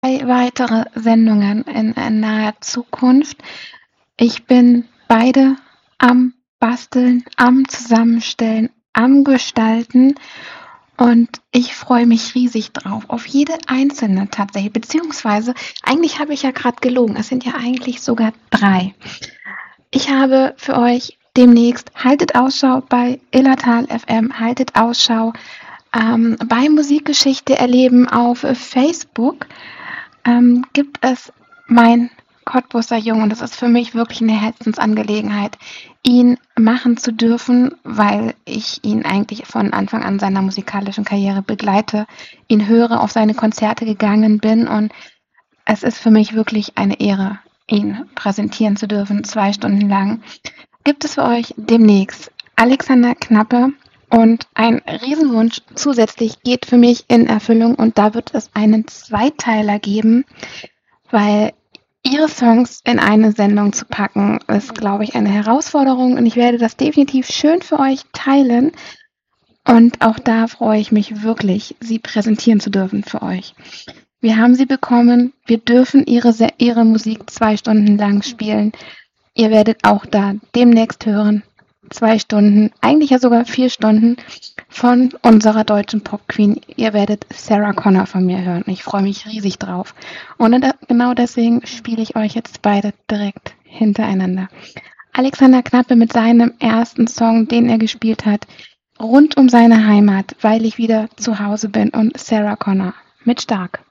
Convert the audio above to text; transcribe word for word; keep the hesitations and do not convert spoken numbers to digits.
drei weitere Sendungen in, in naher Zukunft. Ich bin beide am Basteln, am Zusammenstellen, am Gestalten und ich freue mich riesig drauf, auf jede einzelne tatsächlich, beziehungsweise eigentlich habe ich ja gerade gelogen, es sind ja eigentlich sogar drei. Ich habe für euch demnächst, haltet Ausschau bei Illertal F M, haltet Ausschau ähm, bei Musikgeschichte erleben auf Facebook, ähm, gibt es mein Cottbuser Jungen. Das ist für mich wirklich eine Herzensangelegenheit, ihn machen zu dürfen, weil ich ihn eigentlich von Anfang an seiner musikalischen Karriere begleite, ihn höre, auf seine Konzerte gegangen bin und es ist für mich wirklich eine Ehre, ihn präsentieren zu dürfen, zwei Stunden lang. Gibt es für euch demnächst Alexander Knappe und ein Riesenwunsch zusätzlich geht für mich in Erfüllung und da wird es einen Zweiteiler geben, weil ihre Songs in eine Sendung zu packen, ist, glaube ich, eine Herausforderung und ich werde das definitiv schön für euch teilen und auch da freue ich mich wirklich, sie präsentieren zu dürfen für euch. Wir haben sie bekommen, wir dürfen ihre, ihre Musik zwei Stunden lang spielen. Ihr werdet auch da demnächst hören, zwei Stunden, eigentlich ja sogar vier Stunden von unserer deutschen Pop-Queen. Ihr werdet Sarah Connor von mir hören. Ich freue mich riesig drauf. Und genau deswegen spiele ich euch jetzt beide direkt hintereinander. Alexander Knappe mit seinem ersten Song, den er gespielt hat, rund um seine Heimat, weil ich wieder zu Hause bin und Sarah Connor mit Stark.